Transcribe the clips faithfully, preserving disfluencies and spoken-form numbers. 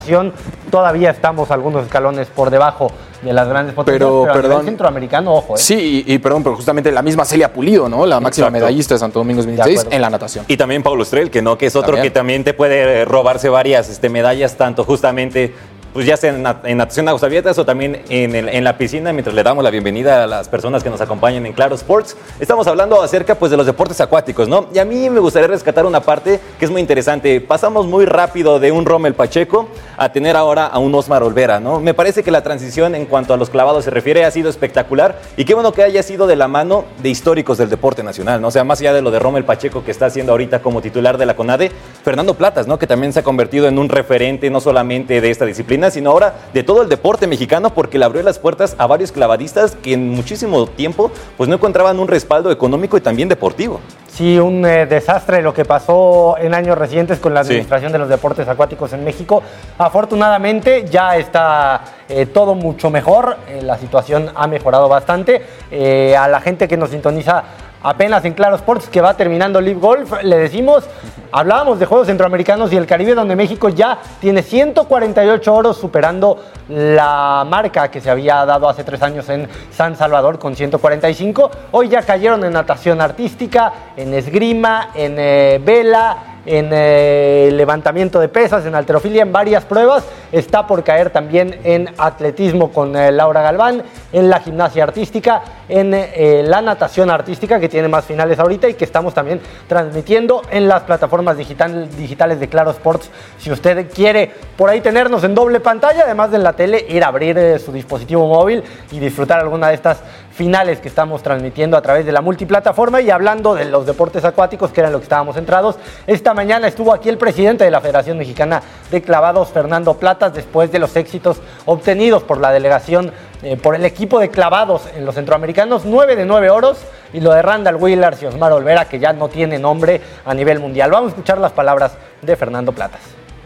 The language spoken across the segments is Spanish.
Todavía estamos algunos escalones por debajo de las grandes potencias, pero, pero perdón, a nivel centroamericano, ojo. ¿eh? Sí, y, y perdón, pero justamente la misma Celia Pulido, ¿no? La máxima Exacto. medallista de Santo Domingo dos mil dieciséis en la natación. Y también Paulo Estrel, que no, que es otro también. que también te puede robarse varias este, medallas, tanto justamente pues ya sea en, en natación aguas abiertas o también en, el, en la piscina, mientras le damos la bienvenida a las personas que nos acompañan en Claro Sports. Estamos hablando acerca pues de los deportes acuáticos, ¿no? Y a mí me gustaría rescatar una parte que es muy interesante. Pasamos muy rápido de un Rommel Pacheco a tener ahora a un Osmar Olvera, ¿no? Me parece que la transición en cuanto a los clavados se refiere ha sido espectacular y qué bueno que haya sido de la mano de históricos del deporte nacional, ¿no? O sea, más allá de lo de Rommel Pacheco que está haciendo ahorita como titular de la CONADE, Fernando Platas, ¿no? Que también se ha convertido en un referente no solamente de esta disciplina, sino ahora de todo el deporte mexicano, porque le abrió las puertas a varios clavadistas que en muchísimo tiempo pues no encontraban un respaldo económico y también deportivo. Sí, un eh, desastre lo que pasó en años recientes con la administración sí. de los deportes acuáticos en México. Afortunadamente ya está eh, todo mucho mejor, eh, la situación ha mejorado bastante. Eh, a la gente que nos sintoniza apenas en Claro Sports, que va terminando Live Golf, le decimos, hablábamos de Juegos Centroamericanos y el Caribe, donde México ya tiene ciento cuarenta y ocho oros, superando la marca que se había dado hace tres años en San Salvador con ciento cuarenta y cinco. Hoy ya cayeron en natación artística, en esgrima, en eh, vela, en eh, levantamiento de pesas, en halterofilia, en varias pruebas. Está por caer también en atletismo con eh, Laura Galván, en la gimnasia artística, en eh, la natación artística, que tiene más finales ahorita y que estamos también transmitiendo en las plataformas digital, digitales de Claro Sports. Si usted quiere por ahí tenernos en doble pantalla, además de en la tele, ir a abrir eh, su dispositivo móvil y disfrutar alguna de estas finales que estamos transmitiendo a través de la multiplataforma. Y hablando de los deportes acuáticos, que era en lo que estábamos centrados, esta mañana estuvo aquí el presidente de la Federación Mexicana de Clavados, Fernando Platas, después de los éxitos obtenidos por la delegación, eh, por el equipo de clavados en los centroamericanos, nueve de nueve oros, y lo de Randall Willars y Osmar Olvera, que ya no tiene nombre a nivel mundial. Vamos a escuchar las palabras de Fernando Platas.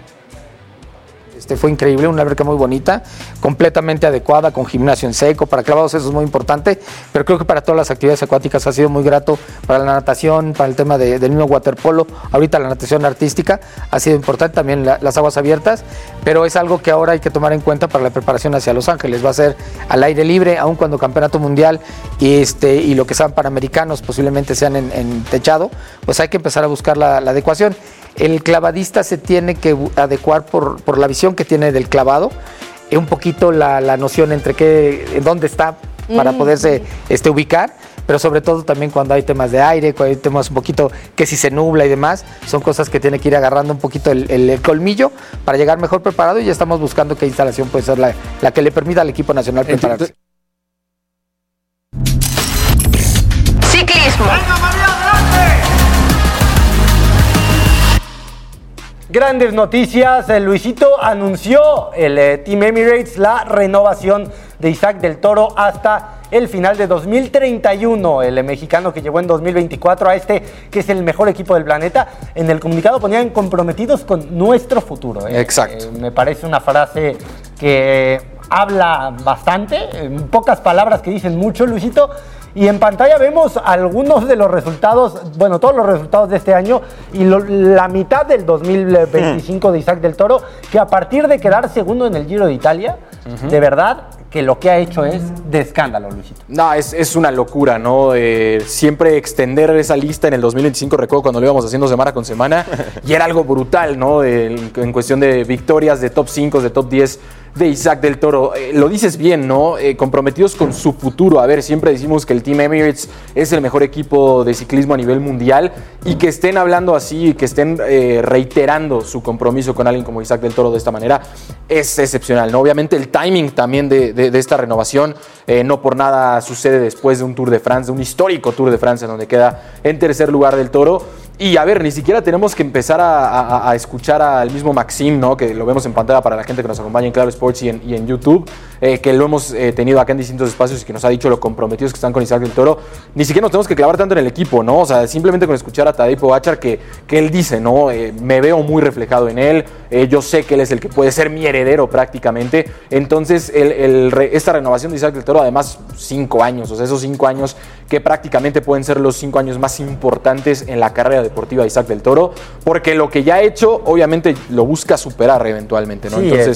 Este fue increíble, una alberca muy bonita, completamente adecuada, con gimnasio en seco. Para clavados eso es muy importante, pero creo que para todas las actividades acuáticas ha sido muy grato. Para la natación, para el tema de, del mismo waterpolo, ahorita la natación artística ha sido importante, también la, las aguas abiertas, pero es algo que ahora hay que tomar en cuenta para la preparación hacia Los Ángeles. Va a ser al aire libre, aun cuando campeonato mundial y, este, y lo que sean panamericanos posiblemente sean en, en techado, pues hay que empezar a buscar la, la adecuación. El clavadista se tiene que adecuar por, por la visión que tiene del clavado, es un poquito la, la noción entre qué, dónde está para mm. poderse este, ubicar, pero sobre todo también cuando hay temas de aire, cuando hay temas un poquito que si se nubla y demás, son cosas que tiene que ir agarrando un poquito el, el, el colmillo para llegar mejor preparado, y ya estamos buscando qué instalación puede ser la, la que le permita al equipo nacional prepararse. Ciclismo. Grandes noticias, el Luisito anunció el eh, Team Emirates la renovación de Isaac del Toro hasta el final de dos mil treinta y uno, el eh, mexicano que llegó en dos mil veinticuatro a este que es el mejor equipo del planeta. En el comunicado ponían comprometidos con nuestro futuro. Eh. Exacto. Eh, me parece una frase que habla bastante, en pocas palabras que dicen mucho, Luisito. Y en pantalla vemos algunos de los resultados, bueno, todos los resultados de este año y lo, la mitad del dos mil veinticinco de Isaac del Toro, que a partir de quedar segundo en el Giro de Italia, uh-huh. de verdad que lo que ha hecho es de escándalo, Luisito. No, es, es una locura, ¿no? Eh, siempre extender esa lista en el dos mil veinticinco, recuerdo cuando lo íbamos haciendo semana con semana, y era algo brutal, ¿no? De, en cuestión de victorias, de top cinco, de top diez de Isaac del Toro. Eh, lo dices bien, ¿no? Eh, comprometidos con su futuro. A ver, siempre decimos que el Team Emirates es el mejor equipo de ciclismo a nivel mundial, y que estén hablando así, que estén eh, reiterando su compromiso con alguien como Isaac del Toro de esta manera, es excepcional, ¿no? Obviamente el timing también de, de, de esta renovación, eh, no por nada sucede después de un Tour de France, de un histórico Tour de France en donde queda en tercer lugar del Toro. Y a ver, ni siquiera tenemos que empezar a, a, a escuchar al mismo Maxim, ¿no? Que lo vemos en pantalla para la gente que nos acompaña en Claro Sports y en, y en YouTube, eh, que lo hemos eh, tenido acá en distintos espacios y que nos ha dicho lo comprometidos que están con Isaac del Toro. Ni siquiera nos tenemos que clavar tanto en el equipo, ¿no? O sea, simplemente con escuchar a Tadej Pogačar, que, que él dice, ¿no? Eh, me veo muy reflejado en él, eh, yo sé que él es el que puede ser mi heredero prácticamente. Entonces, el, el, esta renovación de Isaac del Toro, además, cinco años, o sea, esos cinco años que prácticamente pueden ser los cinco años más importantes en la carrera Deportiva Isaac del Toro, porque lo que ya ha hecho, obviamente lo busca superar eventualmente, ¿no? Sí, Entonces,